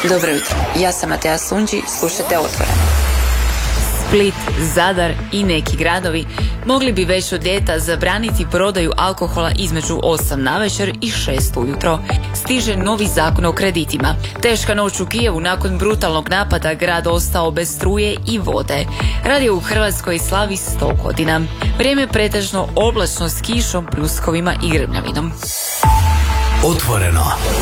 Dobro jutro, ja sam Mateja Sunđi, slušajte Otvoreno. Split, Zadar i neki gradovi mogli bi već od ljeta zabraniti prodaju alkohola između 8 navečer i 6 ujutro. Stiže novi zakon o kreditima. Teška noć u Kijevu nakon brutalnog napada, grad ostao bez struje i vode. Radio u Hrvatskoj slavi 100 godina. Vrijeme pretežno oblačno s kišom, pljuskovima i grmljavinom. Otvoreno.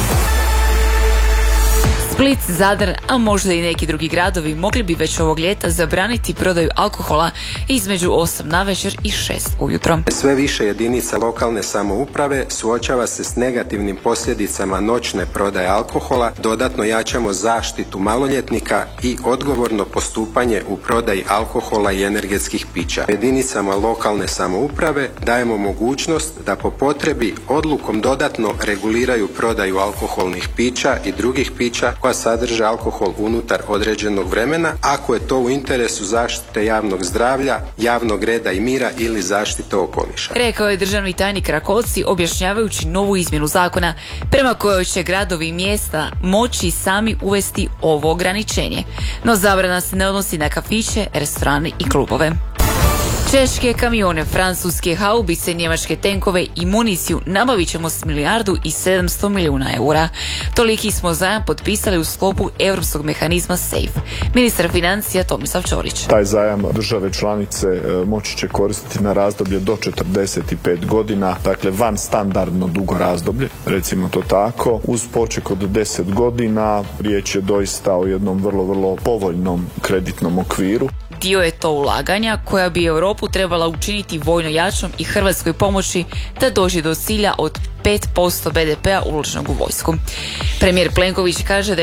Split, Zadar, a možda i neki drugi gradovi mogli bi već ovog ljeta zabraniti prodaju alkohola između 8 navečer i 6 ujutro. Sve više jedinica lokalne samouprave suočava se s negativnim posljedicama noćne prodaje alkohola, dodatno jačamo zaštitu maloljetnika i odgovorno postupanje u prodaji alkohola i energetskih pića. Jedinicama lokalne samouprave dajemo mogućnost da po potrebi odlukom dodatno reguliraju prodaju alkoholnih pića i drugih pića koja sadrže alkohol unutar određenog vremena, ako je to u interesu zaštite javnog zdravlja, javnog reda i mira ili zaštite okoliša. Rekao je državni tajnik Rakoci objašnjavajući novu izmjenu zakona prema kojoj će gradovi i mjesta moći sami uvesti ovo ograničenje. No zabrana se ne odnosi na kafiće, restorane i klubove. Češke kamione, francuske haubice, njemačke tenkove i municiju nabavit ćemo s 1,7 milijuna eura. Toliki smo zajam potpisali u sklopu europskog mehanizma SAFE. Ministar financija Tomislav Ćorić. Taj zajam države članice moći će koristiti na razdoblje do 45 godina, dakle van standardno dugo razdoblje, recimo to tako. Uz poček od 10 godina riječ je doista o jednom vrlo povoljnom kreditnom okviru. Dio je to ulaganja koja bi Europu trebala učiniti vojno jačom i Hrvatskoj pomoći da dođe do cilja od 5% BDP-a uloženog u vojsku. Premijer Plenković kaže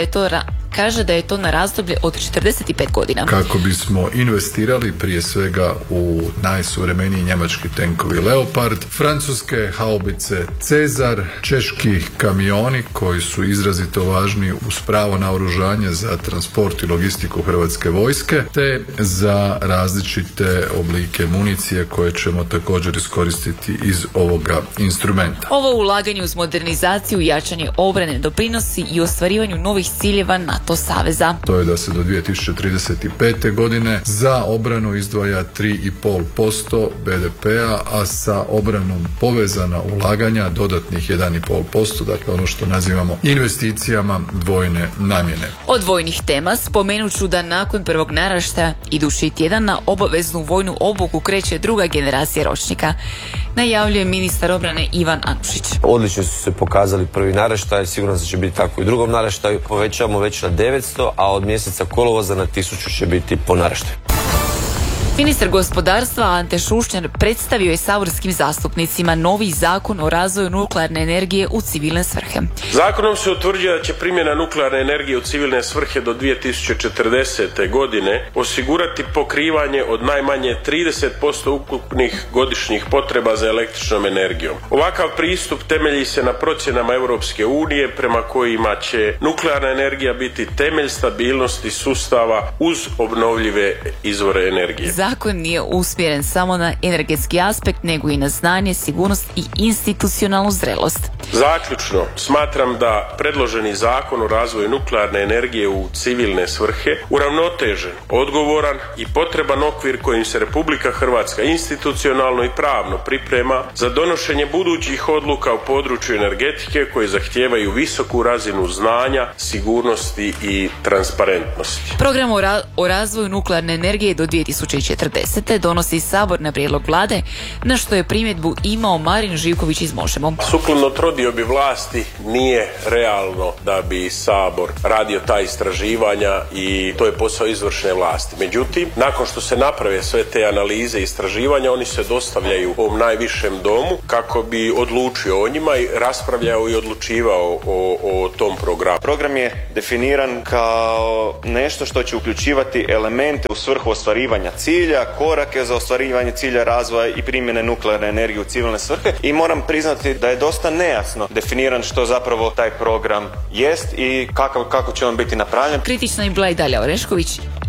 da je to na razdoblje od 45 godina. Kako bismo investirali prije svega u najsuvremeniji njemački tenkovi Leopard, francuske haubice Cezar, češki kamioni koji su izrazito važni uz pravo naoružanje za transport i logistiku Hrvatske vojske, te za različite oblike municije koje ćemo također iskoristiti iz ovoga instrumenta. Ovo ulaganje uz modernizaciju i jačanje obrane doprinosi i ostvarivanju novih ciljeva NATO saveza. To je da se do 2035. godine za obranu izdvaja 3,5% BDP-a, a sa obranom povezana ulaganja dodatnih 1,5%, dakle ono što nazivamo investicijama dvojne namjene. Od vojnih tema spomenut ću da nakon prvog naraštaja idući tjedan na obaveznu vojnu obuku kreće druga generacija ročnika. Najavljuje ministar obrane Ivan Anušić. Odlično su se pokazali prvi naraštaj, sigurno da će biti tako i u drugom naraštaju. Povećavamo već na 900, a od mjeseca kolovoza na 1000 će biti po naraštaju. Ministar gospodarstva Ante Šušnjar predstavio je saborskim zastupnicima novi zakon o razvoju nuklearne energije u civilne svrhe. Zakonom se utvrđuje da će primjena nuklearne energije u civilne svrhe do 2040. godine osigurati pokrivanje od najmanje 30% ukupnih godišnjih potreba za električnom energijom. Ovakav pristup temelji se na procjenama Europske unije prema kojima će nuklearna energija biti temelj stabilnosti sustava uz obnovljive izvore energije. Zakon nije usmjeren samo na energetski aspekt, nego i na znanje, sigurnost i institucionalnu zrelost. Zaključno, smatram da predloženi zakon o razvoju nuklearne energije u civilne svrhe uravnotežen, odgovoran i potreban okvir kojim se Republika Hrvatska institucionalno i pravno priprema za donošenje budućih odluka u području energetike koje zahtijevaju visoku razinu znanja, sigurnosti i transparentnosti. Program o razvoju nuklearne energije do 2040. donosi Sabor na prijedlog vlade, na što je primjedbu imao Marin Živković iz Možemo. Sukladno trodiobi vlasti nije realno da bi Sabor radio ta istraživanja i to je posao izvršne vlasti. Međutim, nakon što se naprave sve te analize i istraživanja, oni se dostavljaju ovom najvišem domu kako bi odlučio o njima i raspravljao i odlučivao o tom programu. Program je definiran kao nešto što će uključivati elemente u svrhu ostvarivanja cilja, korake za ostvarivanje cilja razvoja i primjene nuklearne energije u civilne svrhe i moram priznati da je dosta nejasno definiran što zapravo taj program jest i kako će on biti napravljen. Kritična je bila i Dalja Orešković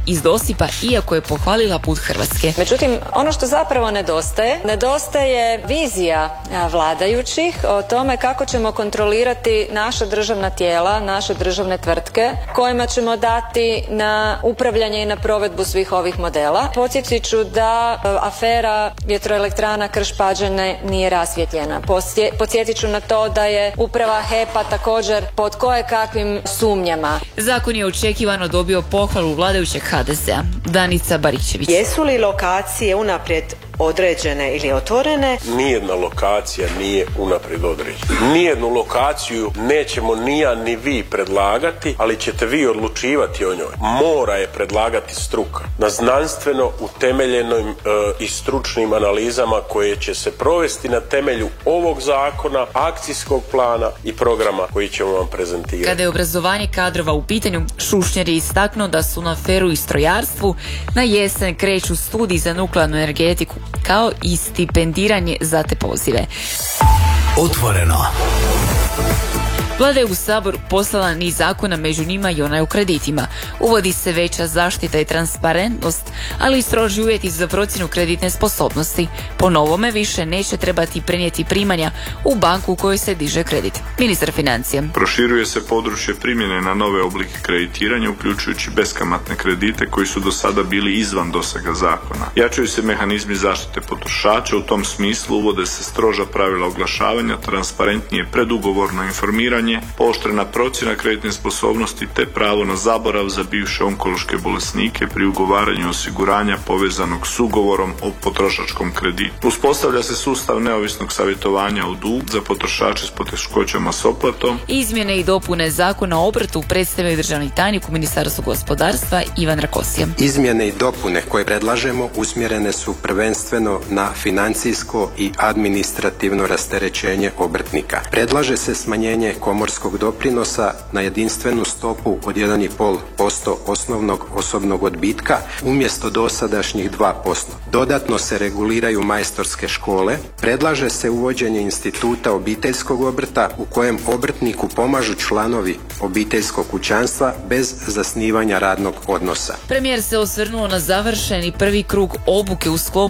iz dosipa iako je pohvalila put Hrvatske. Međutim, ono što zapravo nedostaje vizija vladajućih o tome kako ćemo kontrolirati naša državna tijela, naše državne tvrtke, kojima ćemo dati na upravljanje i na provedbu svih ovih modela. Podsjetit ću da afera vjetroelektrana Krš-Pađene nije rasvjetljena. Podsjetit ću na to da je uprava HEP-a također pod kojekakvim sumnjama. Zakon je očekivano dobio pohvalu vladajućeg HDZ-a. Danica Baričević. Jesu li lokacije unaprijed određene ili otvorene? Nijedna lokacija nije unaprijed određena. Nijednu lokaciju nećemo ni ja ni vi predlagati, ali ćete vi odlučivati o njoj. Mora je predlagati struka na znanstveno utemeljenim i stručnim analizama koje će se provesti na temelju ovog zakona, akcijskog plana i programa koji ćemo vam prezentirati. Kada je obrazovanje kadrova u pitanju, Šušnjar je istaknuo da su na feru i strojarstvu na jesen kreću studij za nuklearnu energetiku, kao i stipendiranje za te pozive. Otvoreno. Vlada je u Sabor poslala niz zakona, među njima i onaj o kreditima. Uvodi se veća zaštita i transparentnost, ali i stroži uvjeti za procjenu kreditne sposobnosti. Po novome više neće trebati prenijeti primanja u banku u kojoj se diže kredit. Ministar financija. Proširuje se područje primjene na nove oblike kreditiranja, uključujući beskamatne kredite koji su do sada bili izvan dosega zakona. Jačaju se mehanizmi zaštite potrošača, u tom smislu uvode se stroža pravila oglašavanja, transparentnije predugovorno informiranje, pooštrena procjena kreditne sposobnosti te pravo na zaborav za bivše onkološke bolesnike pri ugovaranju osiguranja povezanog s ugovorom o potrošačkom kreditu. Uspostavlja se sustav neovisnog savjetovanja o dugu za potrošače s poteškoćama s otplatom. Izmjene i dopune zakona o obrtu predstavio državni tajnik u Ministarstvu gospodarstva Ivan Rakosija. Izmjene i dopune koje predlažemo usmjerene su prvenstveno na financijsko i administrativno rasterećenje obrtnika. Predlaže se smanjenje komorskog doprinosa na jedinstvenu stopu od 1,5% osnovnog osobnog odbitka umjesto dosadašnjih 2%. Dodatno se reguliraju majstorske škole. Predlaže se uvođenje instituta obiteljskog obrta u kojem obrtniku pomažu članovi obiteljskog kućanstva bez zasnivanja radnog odnosa. Premijer se osvrnuo na završeni prvi krug obuke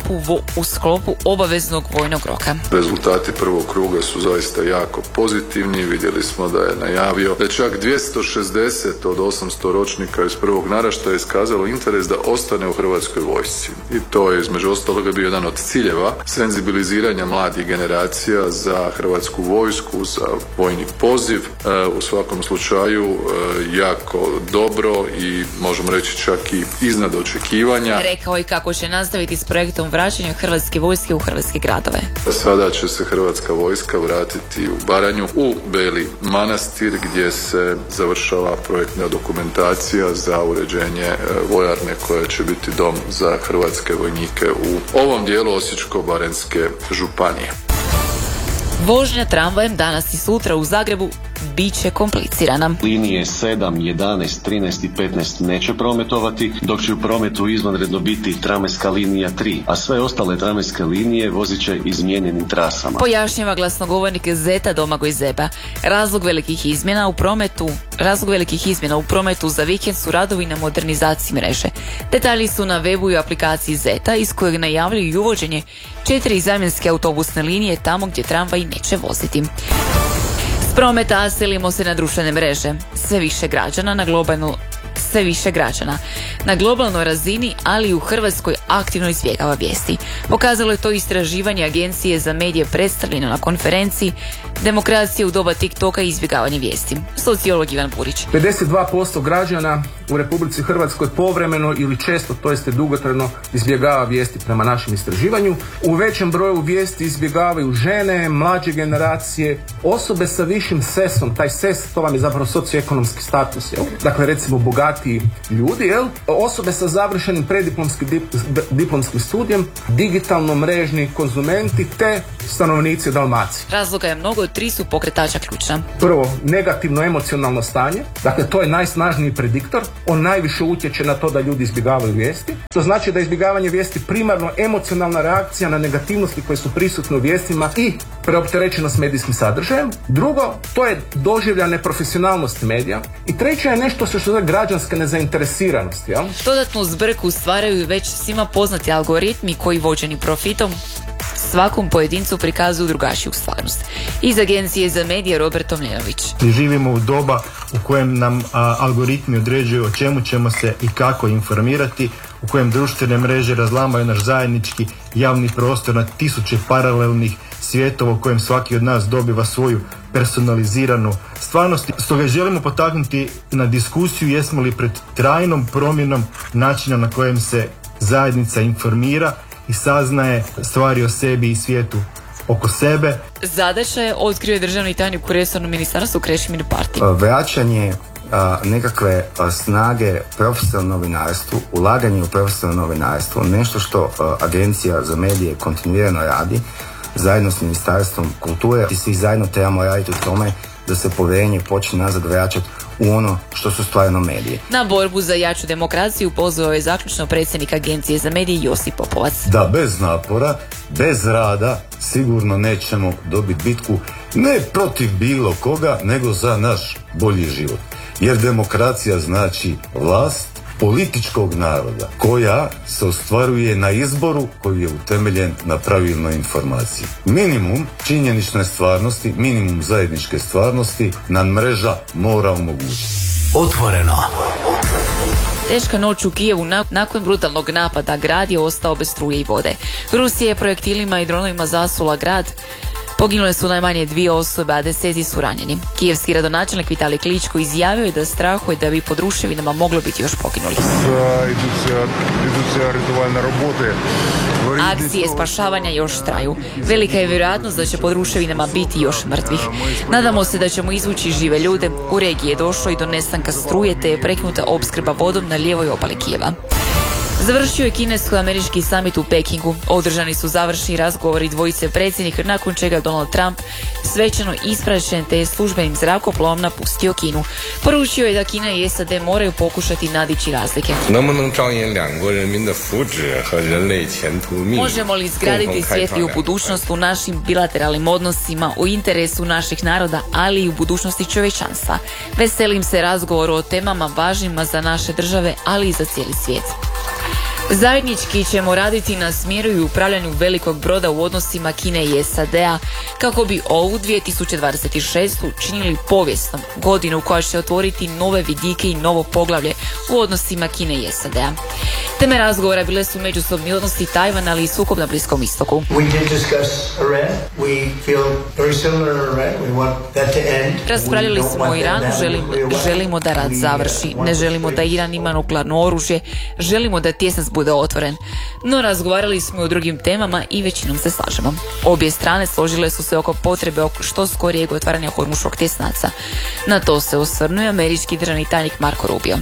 u sklopu obaveznog vojnog roka. Rezultati prvog kruga su zaista jako pozitivni. Vidjeli smo da je najavio da čak 260 od 800 ročnika iz prvog naraštaja iskazalo interes da ostane u Hrvatskoj vojsci. I to je između ostaloga bio jedan od ciljeva senzibiliziranja mladih generacija za Hrvatsku vojsku, za vojni poziv. U svakom slučaju jako dobro i možemo reći čak i iznad očekivanja. Rekao je kako će nastaviti s projektom vraćanja Hrvatske vojske u hrvatske gradove. Sada će se Hrvatska vojska vratiti u Baranju, u Beli Manastir, gdje se završava projektna dokumentacija za uređenje vojarne koja će biti dom za hrvatske vojnike u ovom dijelu Osječko-baranjske županije. Vožnja tramvajem danas i sutra u Zagrebu bit će komplicirana. Linije 7, 11, 13 i 15 neće prometovati, dok će u prometu izvanredno biti tramvajska linija 3, a sve ostale tramvajske linije vozit će izmijenjenim trasama. Pojašnjava glasnogovornik Zeta Domagoj Zeba. Razlog velikih izmjena u prometu za vikend su radovi na modernizaciji mreže. Detalji su na webu i aplikaciji Zeta, iz kojeg najavljuju i uvođenje 4 zamjenske autobusne linije tamo gdje tramvaj neće voziti. S prometa selimo se na društvene mreže. Sve više građana na globalnoj razini, ali i u Hrvatskoj aktivno izbjegava vijesti. Pokazalo je to istraživanje Agencije za medije predstavljeno na konferenciji Demokracija u doba TikToka i izbjegavanje vijesti. Sociolog Ivan Burić. 52% građana u Republici Hrvatskoj povremeno ili često, to jest dugotrajno, izbjegava vijesti prema našem istraživanju. U većem broju vijesti izbjegavaju žene, mlađe generacije, osobe sa višim SES-om. Taj SES, to vam je zapravo socioekonomski status, jel? Dakle, recimo bogatiji ljudi, jel? Osobe sa završenim preddiplomskim studijem, digitalno mrežni konzumenti te stanovnici Dalmacije. Razloga je mnogo, 3 su pokretača ključna. Prvo, negativno emocionalno stanje. Dakle, to je najsnažniji prediktor. On najviše utječe na to da ljudi izbjegavaju vijesti. To znači da je izbjegavanje vijesti primarno emocionalna reakcija na negativnosti koje su prisutne u vijestima i preopterećenost medijskim sadržajem. Drugo, to je doživlja neprofesionalnosti medija. I treće je nešto što se zove građanski građanske nezainteresiranosti. Jel? Dodatnu zbrku stvaraju već svima poznati algoritmi koji vođeni profitom svakom pojedincu prikazuju drugačiju stvarnost. Iz Agencije za medije Robert Tomljenović. Živimo u doba u kojem nam algoritmi određuju o čemu ćemo se i kako informirati, u kojem društvene mreže razlamaju naš zajednički javni prostor na tisuće paralelnih svjetova u kojem svaki od nas dobiva svoju personaliziranu stvarnost. Stoga želimo potaknuti na diskusiju jesmo li pred trajnom promjenom načina na kojem se zajednica informira i saznaje stvari o sebi i svijetu oko sebe. Zadaća je, otkrio je državni tajnik u resornom ministarstvu Krešimir Parti. Vraćanje nekakve snage profesionalnom novinarstvu, ulaganje u profesionalno novinarstvo, nešto što Agencija za medije kontinuirano radi, zajedno s Ministarstvom kulture i svi zajedno trebamo raditi u tome da se povjerenje počne nazad vraćati u ono što su stvarno medije. Na borbu za jaču demokraciju pozvao je zaključno predsjednik Agencije za medije Josip Popovac. Da bez napora, bez rada sigurno nećemo dobiti bitku ne protiv bilo koga, nego za naš bolji život. Jer demokracija znači vlast političkog naroda koja se ostvaruje na izboru koji je utemeljen na pravilnoj informaciji. Minimum činjenične stvarnosti, minimum zajedničke stvarnosti nam mreža mora omogućiti. Otvoreno. Teška noć u Kijevu nakon brutalnog napada grad je ostao bez struje i vode. Rusija je projektilima i dronovima zasula grad. Poginule su najmanje 2 osobe, a 10 su ranjeni. Kijevski gradonačelnik Vitalij Kličko izjavio je da strahuje da bi pod ruševinama moglo biti još poginulih. Akcije spašavanja još traju. Velika je vjerojatnost da će pod ruševinama biti još mrtvih. Nadamo se da ćemo izvući žive ljude. U regiji je došlo i do nestanka struje, te je prekinuta opskrba vodom na lijevoj obali Kijeva. Završio je kinesko-američki summit u Pekingu. Održani su završni razgovori dvojice predsjednika, nakon čega Donald Trump svečano ispraćen te je službenim zrakoplovom napustio Kinu. Poručio je da Kina i SAD moraju pokušati nadići razlike. Možemo li izgraditi svjetliju budućnost u našim bilateralnim odnosima, u interesu naših naroda, ali i u budućnosti čovječanstva? Veselim se razgovoru o temama važnima za naše države, ali i za cijeli svijet. Zajednički ćemo raditi na smjeru i upravljanju velikog broda u odnosima Kine i SAD-a kako bi ovu 2026. činili povijesnom godinu koja će otvoriti nove vidike i novo poglavlje u odnosima Kine i SAD-a. Teme razgovora bile su međusobni odnosi Tajvana, ali i sukob na Bliskom istoku. Raspravljali smo o Iranu, želimo da rat završi, ne želimo da Iran ima nuklearno oružje, želimo da tjesnac bude otvoren. No razgovarali smo i o drugim temama i većinom se slažemo. Obje strane složile su se oko potrebe oko što skorijeg otvaranja Hormuškog tjesnaca. Na to se osvrnuo američki državni tajnik Marco Rubio.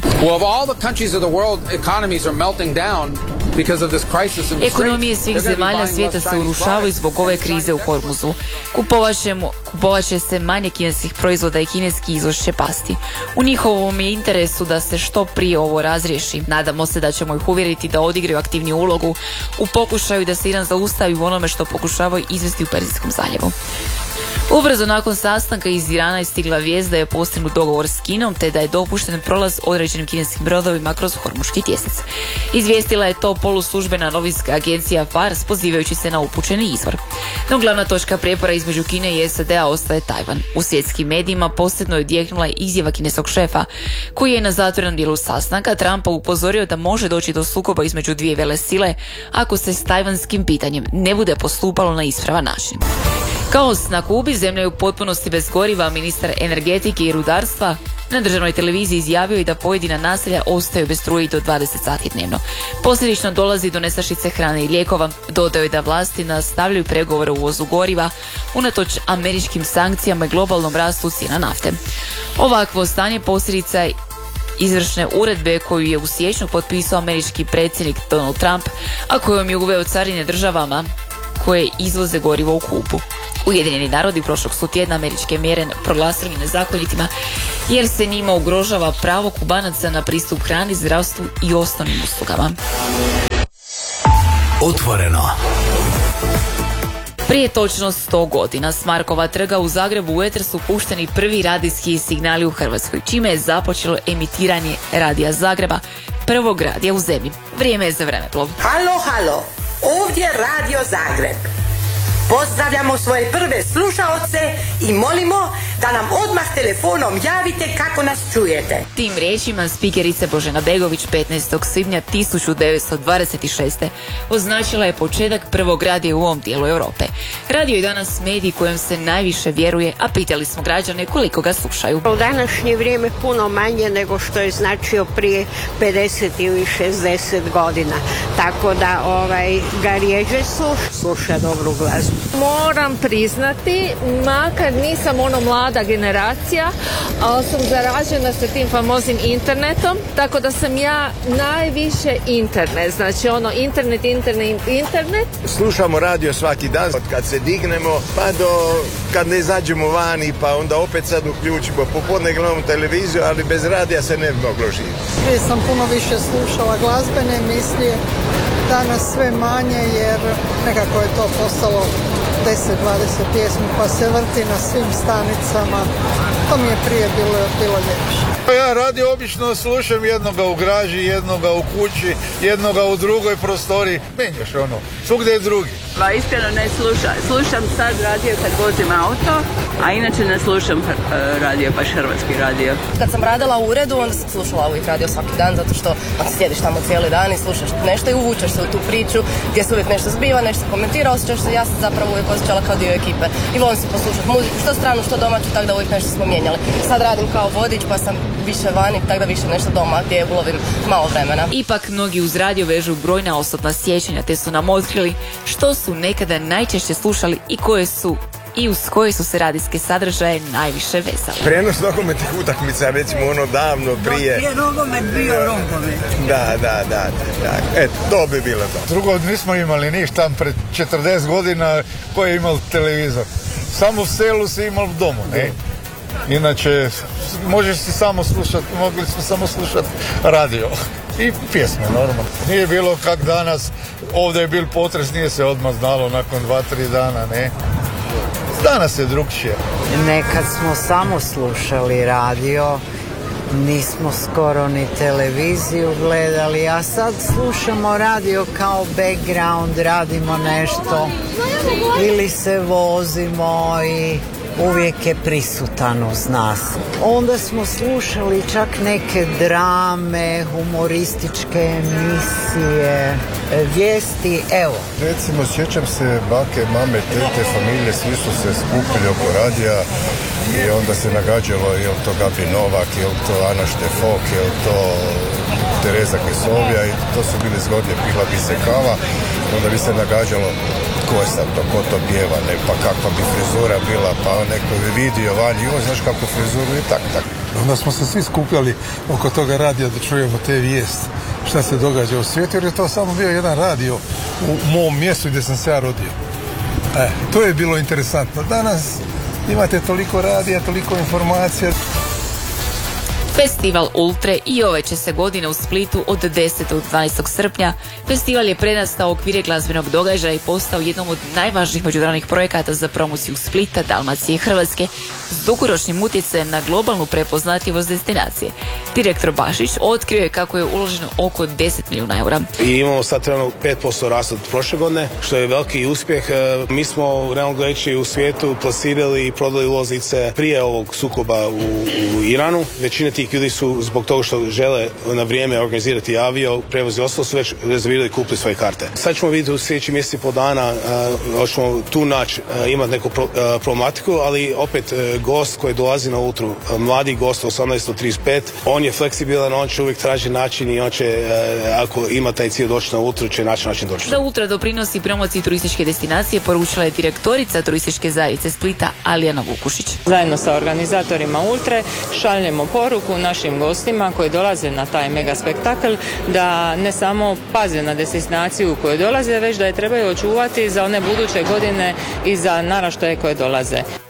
Ekonomije svih zemalja svijeta se urušavaju zbog ove krize u Hormuzu. Kupovat će se manje kineskih proizvoda i kineski izvoz će pasti. U njihovom je interesu da se što prije ovo razriješi. Nadamo se da ćemo ih uvjeriti da odigraju aktivniju ulogu u pokušaju da se Iran zaustavi u onome što pokušavaju izvesti u Perzijskom zaljevu. Ubrzo nakon sastanka iz Irana je stigla vijest da je postignut dogovor s Kinom te da je dopušten prolaz određenim kineskim brodovima kroz Hormuški tjesnac. Izvijestila je to poluslužbena novinska agencija Fars pozivajući se na upućeni izvor. No glavna točka prijepora između Kine i SAD-a ostaje Tajvan. U svjetskim medijima posebno je odjeknula izjava kineskog šefa koji je na zatvorenom dijelu sastanka Trumpa upozorio da može doći do sukoba između dvije velesile ako se s tajvanskim pitanjem ne bude postupalo na ispravan način. Kaos na Kubi, zemlja je u potpunosti bez goriva, ministar energetike i rudarstva na državnoj televiziji izjavio je da pojedina naselja ostaju bez struje do 20 sati dnevno. Posljedično dolazi do nestašice hrane i lijekova. Dodao je da vlasti nastavljaju pregovore o uvozu goriva unatoč američkim sankcijama i globalnom rastu cijena nafte. Ovakvo stanje posljedica je izvršne uredbe koju je u siječnju potpisao američki predsjednik Donald Trump, a kojom je uveo carine državama koje izvoze gorivo u Kubu. Ujedinjeni narodi prošlog su tjedna američke mjere proglasili nezakonitima jer se njima ugrožava pravo Kubanaca na pristup hrani, zdravstvu i osnovnim uslugama. Otvoreno. Prije točno 100 godina s Markova trga u Zagrebu u eter su pušteni prvi radijski signali u Hrvatskoj, čime je započelo emitiranje Radija Zagreba, prvog radija u zemlji. Vrijeme je za vremeplov. Halo, ovdje Radio Zagreb. Pozdravljamo svoje prve slušaoce i molimo da nam odmah telefonom javite kako nas čujete. Tim riječima spikerica Božena Begović 15. svibnja 1926. označila je početak prvog radija u ovom dijelu Europe. Radio je danas medij kojem se najviše vjeruje, a pitali smo građane koliko ga slušaju. U današnje vrijeme puno manje nego što je značio prije 50 ili 60 godina. Tako da ga rijeđe sluša dobru glazbu. Moram priznati, makar nisam mlada generacija, ali sam zaražena sa tim famoznim internetom, tako da sam ja najviše internet, znači internet. Slušamo radio svaki dan, od kad se dignemo pa do kad ne izađemo vani, pa onda opet sad uključimo, popodne gledamo televiziju, ali bez radija se ne bi moglo živjeti. Prije sam puno više slušala glazbene emisije, danas sve manje jer nekako je to postalo 10-20 pjesmi pa se vrti na svim stanicama. To mi je prije bilo ljepše. Ja radio obično slušam jednoga u graži, jednoga u kući, jednoga u drugoj prostoriji. Menjaš svugdje je drugi. Pa iskreno ne slušam. Slušam sad radio kad vozim auto, a inače ne slušam radio, baš hrvatski radio. Kad sam radila u uredu, onda sam slušala uvijek radio svaki dan, zato što sjediš tamo cijeli dan i slušaš nešto i uvučeš se u tu priču gdje se uvijek nešto zbiva, nešto se komentira, osjećaš se, ja sam zapravo uvijek osjećala kao dio ekipe. I volim se poslušati muziku, što stranu, što domaću, tako da uvijek nešto smo mijenjali. Sad radim kao vodič, pa sam više vani, tako da više nešto doma gdje ulovim malo vremena. Ipak mnogi uz radio vežu brojna osobna sjećanja, te su nam otkrili što su nekada najčešće slušali i uz koje su se radijske sadržaje najviše vezali. Prenos nogometnih utakmica, recimo davno prije. Prije nogomet bio nogomet. Da. Eto, to bi bilo to. Drugo, nismo imali ništa, pred 40 godina ko je imao televizor. Samo u selu si imao u domu, ne? Inače, mogli smo samo slušati radio. I pjesme, normalno. Nije bilo kak danas, ovdje je bil potres, nije se odmah znalo nakon 2-3 dana, ne? Danas je drugčije. Nekad smo samo slušali radio, nismo skoro ni televiziju gledali, a sad slušamo radio kao background, radimo nešto ili se vozimo i uvijek je prisutan uz nas. Onda smo slušali čak neke drame, humorističke emisije, vijesti, evo. Recimo, sjećam se bake, mame, tete, familije, svi su se skupili oko radija i onda se nagađalo je li to Gabi Novak, je li to Ana Štefok, je li to Tereza Kesovija i to su bili zgodne, pila bi se kava, onda bi se nagađalo ko je sad to, ko to pjeva, ne, pa kakva bi frizura bila, pa neko bi vidio vani, joj, znaš kakvu frizuru i tak. Onda smo se svi skupljali oko toga radija da čujemo te vijesti, šta se događa u svijetu, jer je to samo bio jedan radio u mom mjestu gdje sam se ja rodio. To je bilo interesantno. Danas imate toliko radija, toliko informacija. Festival Ultre i ove će se godine u Splitu od 10. do 12. srpnja. Festival je prerastao u okvire glazbenog događaja i postao jednom od najvažnijih međunarodnih projekata za promociju Splita, Dalmacije i Hrvatske s dugoročnim utjecajem na globalnu prepoznatljivost destinacije. Direktor Bašić otkrio je kako je uloženo oko 10 milijuna eura. I imamo sad trenutno 5% rast od prošle godine, što je veliki uspjeh. Mi smo realno gledajući u svijetu plasirali i prodali ulaznice prije ovog sukoba u Iranu. Većina tih ljudi su zbog toga što žele na vrijeme organizirati avio, prevoz i ostalo su već rezervirali i kupili svoje karte. Sad ćemo vidjeti u sljedećih mjeseci i pol dana, hoćemo tu naći imati neku problematiku, ali opet gost koji dolazi na Ultru, mladi gost 18 do 35, on je fleksibilan, on će uvijek traži način i on će, ako ima taj cilj doći na Ultru, će naći način doći. Da Ultra doprinosi promociji turističke destinacije, poručila je direktorica turističke zajednice Splita Alijana Vukušić. Zajedno sa organizatorima Ultre šaljemo poruku našim gostima koji dolaze na taj mega spektakl da ne samo paze na destinaciju u koju dolaze, već da je trebaju očuvati za one buduće godine i za naraštaje koje dolaze.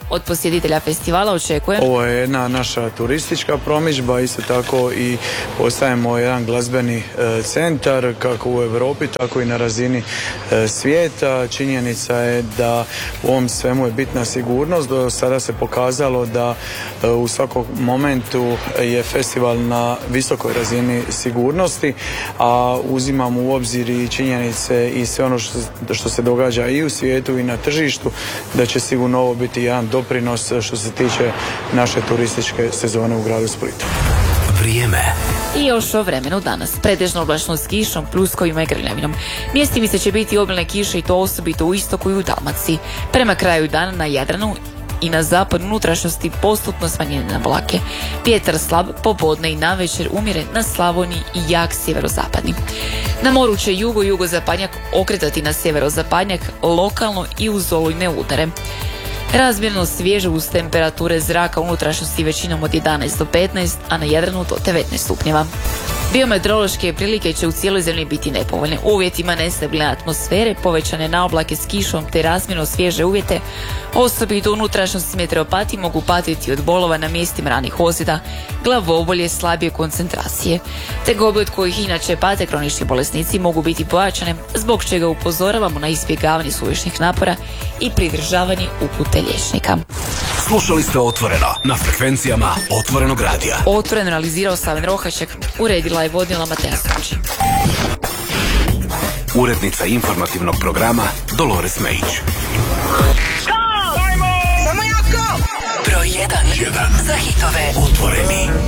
od posjetitelja festivala očekuje? Ovo je jedna naša turistička promidžba, isto tako i postajemo jedan glazbeni centar kako u Europi, tako i na razini svijeta. Činjenica je da u ovom svemu je bitna sigurnost. Do sada se pokazalo da u svakom momentu je festival na visokoj razini sigurnosti, a uzimamo u obzir i činjenice i sve ono što se događa i u svijetu i na tržištu, da će sigurno ovo biti jedan doprinos što se tiče naše turističke sezone u gradu Splitu. Vrijeme. I još o vremenu danas. Pretežno oblačno s kišom, pljuskovima i grljavinom. Mjestimice će biti obilne kiše i to osobito u istoku i u Dalmaciji. Prema kraju dana na Jadranu i na zapad unutrašnjosti postupno smanjenje oblake. Vjetar slab, popodne i navečer umjeren na Slavoniji i jak sjeverozapadni. Na moru će jugozapadnjak okretati na sjeverozapadnjak, lokalno i uz olujne udare. Razmjerno svježe uz temperature zraka unutrašnjosti većinom od 11 do 15, a na Jadranu do 19 stupnjeva. Biometeorološke prilike će u cijeloj zemlji biti nepovoljne. U uvjetima nestabilne atmosfere, povećane naoblake s kišom te razmjerno svježe uvjete, osobito unutrašnjosti meteoropati mogu patiti od bolova na mjestima ranih ozljeda, glavobolje, slabije koncentracije. Tegobe od kojih inače pate kronični bolesnici mogu biti pojačane, zbog čega upozoravamo na izbjegavanje suvišnih napora i pridržavanje upute liječnika. Slušali ste Otvoreno na frekvencijama Otvorenog radija. Otvoreno analizirao Slaven Rohaček, uredila je vodila Mateja Suči. Urednica informativnog programa Dolores Mejić. Samo jako! Broj 1 za hitove. Otvoreni.